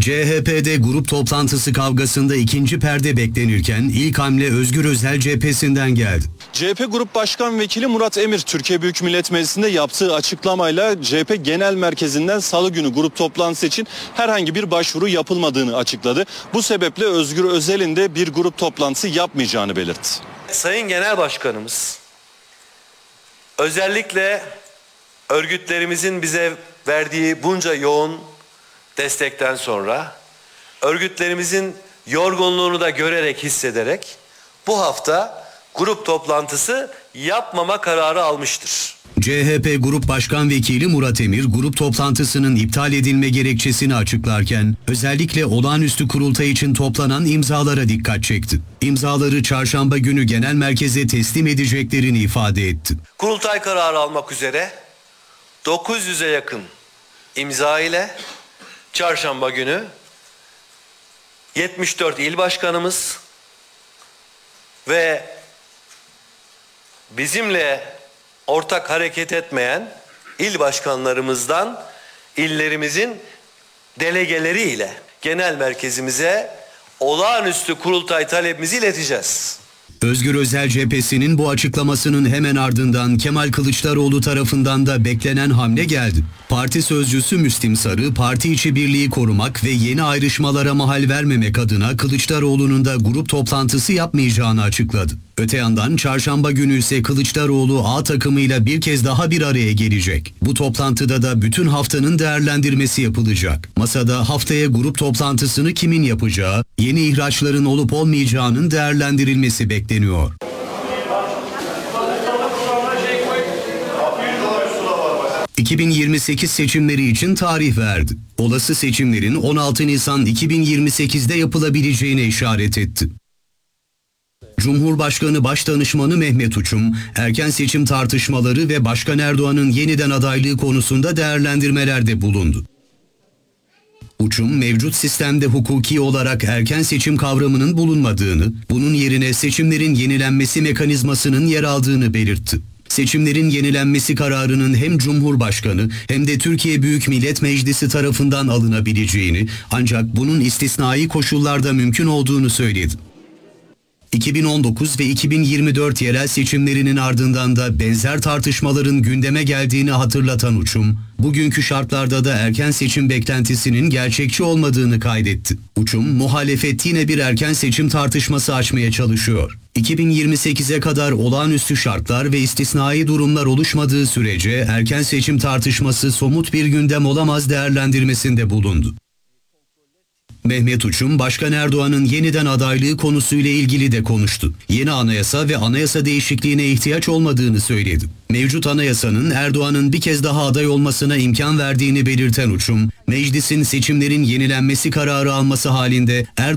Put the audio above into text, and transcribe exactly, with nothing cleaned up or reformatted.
C H P'de grup toplantısı kavgasında ikinci perde beklenirken ilk hamle Özgür Özel cephesinden geldi. C H P Grup Başkan Vekili Murat Emir, Türkiye Büyük Millet Meclisi'nde yaptığı açıklamayla C H P Genel Merkezi'nden Salı günü grup toplantısı için herhangi bir başvuru yapılmadığını açıkladı. Bu sebeple Özgür Özel'in de bir grup toplantısı yapmayacağını belirtti. Sayın Genel Başkanımız özellikle örgütlerimizin bize verdiği bunca yoğun destekten sonra örgütlerimizin yorgunluğunu da görerek, hissederek bu hafta grup toplantısı yapmama kararı almıştır. C H P Grup Başkan Vekili Murat Emir grup toplantısının iptal edilme gerekçesini açıklarken özellikle olağanüstü kurultay için toplanan imzalara dikkat çekti. İmzaları çarşamba günü genel merkeze teslim edeceklerini ifade etti. Kurultay kararı almak üzere dokuz yüze yakın imza ile çarşamba günü yetmiş dört il başkanımız ve bizimle ortak hareket etmeyen il başkanlarımızdan illerimizin delegeleriyle genel merkezimize olağanüstü kurultay talebimizi ileteceğiz. Özgür Özel cephesinin bu açıklamasının hemen ardından Kemal Kılıçdaroğlu tarafından da beklenen hamle geldi. Parti sözcüsü Müslim Sarı, parti içi birliği korumak ve yeni ayrışmalara mahal vermemek adına Kılıçdaroğlu'nun da grup toplantısı yapmayacağını açıkladı. Öte yandan çarşamba günü ise Kılıçdaroğlu A takımıyla bir kez daha bir araya gelecek. Bu toplantıda da bütün haftanın değerlendirmesi yapılacak. Masada haftaya grup toplantısını kimin yapacağı, yeni ihraçların olup olmayacağının değerlendirilmesi bekleniyor. iki bin yirmi sekiz seçimleri için tarih verdi. Olası seçimlerin on altı Nisan iki bin yirmi sekiz'de yapılabileceğine işaret etti. Cumhurbaşkanı Başdanışmanı Mehmet Uçum, erken seçim tartışmaları ve Başkan Erdoğan'ın yeniden adaylığı konusunda değerlendirmelerde bulundu. Uçum, mevcut sistemde hukuki olarak erken seçim kavramının bulunmadığını, bunun yerine seçimlerin yenilenmesi mekanizmasının yer aldığını belirtti. Seçimlerin yenilenmesi kararının hem Cumhurbaşkanı hem de Türkiye Büyük Millet Meclisi tarafından alınabileceğini, ancak bunun istisnai koşullarda mümkün olduğunu söyledi. iki bin on dokuz ve iki bin yirmi dört yerel seçimlerinin ardından da benzer tartışmaların gündeme geldiğini hatırlatan Uçum, bugünkü şartlarda da erken seçim beklentisinin gerçekçi olmadığını kaydetti. Uçum, muhalefet yine bir erken seçim tartışması açmaya çalışıyor. iki bin yirmi sekiz'e kadar olağanüstü şartlar ve istisnai durumlar oluşmadığı sürece erken seçim tartışması somut bir gündem olamaz değerlendirmesinde bulundu. Mehmet Uçum, Başkan Erdoğan'ın yeniden adaylığı konusuyla ilgili de konuştu. Yeni anayasa ve anayasa değişikliğine ihtiyaç olmadığını söyledi. Mevcut anayasanın Erdoğan'ın bir kez daha aday olmasına imkan verdiğini belirten Uçum, meclisin seçimlerin yenilenmesi kararı alması halinde Erdoğan